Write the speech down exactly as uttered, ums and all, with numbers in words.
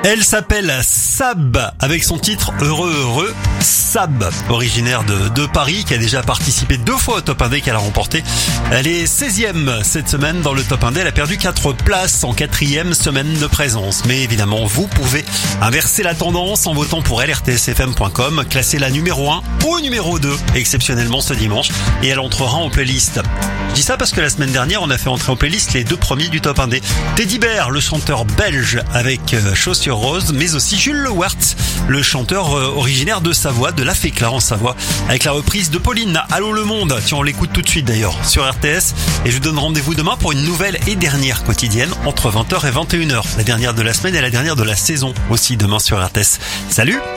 Elle s'appelle Sab, avec son titre Heureux Heureux. Sab, originaire de, de Paris, qui a déjà participé deux fois au Top un D qu'elle a remporté. Elle est seizième cette semaine dans le Top un D. Elle a perdu quatre places en quatrième semaine de présence. Mais évidemment, vous pouvez inverser la tendance en votant pour L R T S F M point com, classer la numéro un ou numéro deux, exceptionnellement ce dimanche, et elle entrera en playlist. Je dis ça parce que la semaine dernière, on a fait entrer en playlist les deux premiers du Top un D. Teddy Bear, le chanteur belge avec Chaussures Roses, mais aussi Jules Le Wert, le chanteur originaire de Savoie, de La Fécla en Savoie, avec la reprise de Pauline, Allô le monde. Tiens, on l'écoute tout de suite d'ailleurs sur R T S, et je vous donne rendez-vous demain pour une nouvelle et dernière quotidienne entre vingt heures et vingt et une heures. La dernière de la semaine et la dernière de la saison aussi demain sur R T S. Salut!